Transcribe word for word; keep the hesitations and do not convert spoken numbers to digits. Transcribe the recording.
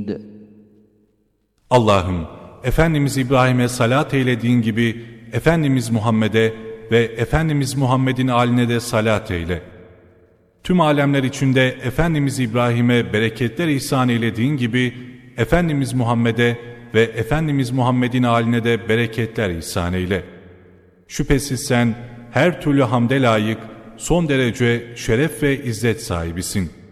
الْمُجِيدُ. Allah'ım, Efendimiz İbrahim'e salat eylediğin gibi Efendimiz Muhammed'e ve Efendimiz Muhammed'in âline de salat eyle. Tüm alemler içinde Efendimiz İbrahim'e bereketler ihsan eylediğin gibi Efendimiz Muhammed'e ve Efendimiz Muhammed'in âline de bereketler ihsan eyle. Şüphesiz sen her türlü hamde layık, son derece şeref ve izzet sahibisin.